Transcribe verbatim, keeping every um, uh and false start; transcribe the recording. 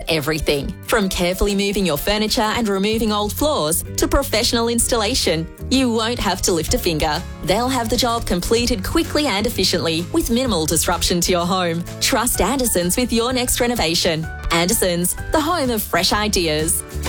everything. From carefully moving your furniture and removing old floors to professional installation, you won't have to lift a finger. They'll have the job completed quickly and efficiently with minimal disruption to your home. Trust Andersons with your next renovation. Andersons, the home of fresh ideas.